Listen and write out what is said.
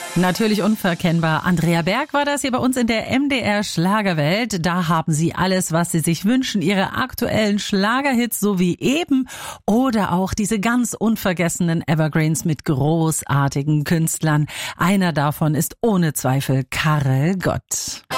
Natürlich unverkennbar. Andrea Berg war das hier bei uns in der MDR Schlagerwelt. Da haben Sie alles, was Sie sich wünschen. Ihre aktuellen Schlagerhits, so wie eben. Oder auch diese ganz unvergessenen Evergreens mit großartigen Künstlern. Einer davon ist ohne Zweifel Karel Gott.